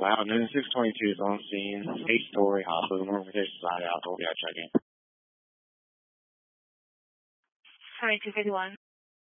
Wow, Noon 622 is on scene. 8-story hospital, Norfolk Society. I'll check in. Sorry, 251.